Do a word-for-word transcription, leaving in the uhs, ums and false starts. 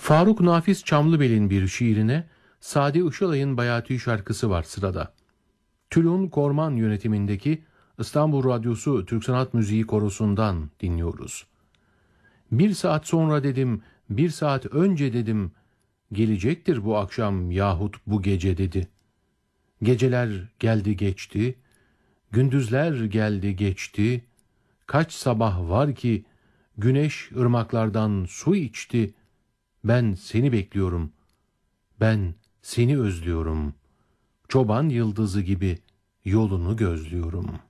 Faruk Nafiz Çamlıbel'in bir şiirine Sadi Işılay'ın Bayati şarkısı var sırada. Tülun Korman yönetimindeki İstanbul Radyosu Türk Sanat Müziği Korosu'ndan dinliyoruz. Bir saat sonra dedim, bir saat önce dedim, gelecektir bu akşam yahut bu gece dedi. Geceler geldi geçti, gündüzler geldi geçti, kaç sabah var ki güneş ırmaklardan su içti. Ben seni bekliyorum, ben seni özlüyorum, çoban yıldızı gibi yolunu gözlüyorum.''